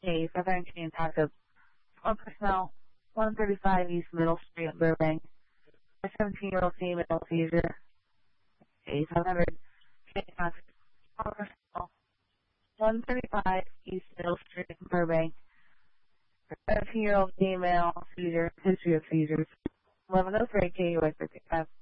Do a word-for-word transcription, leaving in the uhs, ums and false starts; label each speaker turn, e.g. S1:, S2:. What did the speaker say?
S1: K, Southern Chain Tacos. One personnel, one thirty-five East Middle Street, Burbank. A seventeen-year-old female seizure. A five hundred Chain Tacos. One personnel, one thirty-five East Middle Street, Burbank. A seventeen-year-old female seizure, history of seizures. eleven oh three K U S fifty-five.